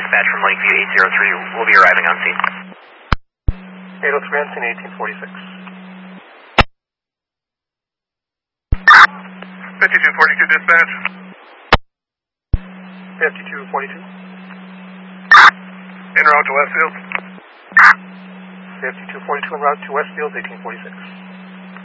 dispatch from Lakeview 803 will be arriving on scene. 803 on scene, 1846. 5242 dispatch. 5242. En route to Westfield. 5242 en route to Westfield, 1846.